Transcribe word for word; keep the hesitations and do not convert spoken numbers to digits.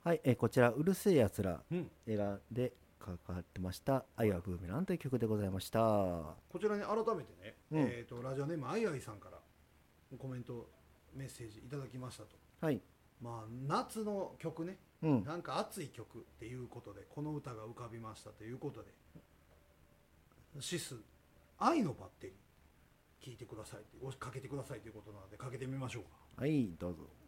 はい、えーこちらうるせえやつらうん映画でかかってました「愛はブーメラン」という曲でございました。 こちらに改めてね、 うん。 えー、とラジオネームあいあいさんからコメントメッセージいただきましたと。 はい。 まあ夏の曲ね、 うん。 なんか熱い曲っていうことでこの歌が浮かびましたということで、シス愛のバッテリー聞いてくださいってかけてくださいということなのでかけてみましょうか。 はい、どうぞ。